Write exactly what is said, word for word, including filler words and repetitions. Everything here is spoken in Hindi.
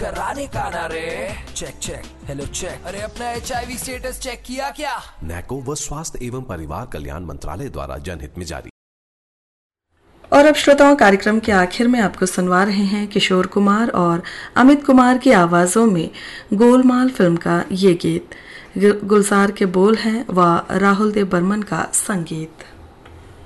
कराने का ना रे। चेक चेक हेलो चेक, अरे अपना H I we status check किया क्या? नैको व स्वास्थ्य एवं परिवार कल्याण मंत्रालय द्वारा जनहित में जारी। और अब श्रोताओं, कार्यक्रम के आखिर में आपको सुनवा रहे हैं किशोर कुमार और अमित कुमार की आवाजों में गोलमाल फिल्म का ये गीत। गुलजार के बोल हैं व राहुल देव बर्मन का संगीत।